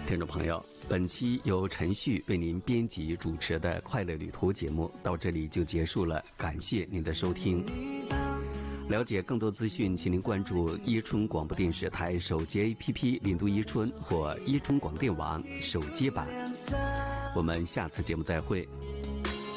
听众朋友，本期由陈旭为您编辑主持的快乐旅途节目到这里就结束了，感谢您的收听。了解更多资讯，请您关注伊春广播电视台手机 APP 领读伊春或伊春广电网手机版。我们下次节目再会。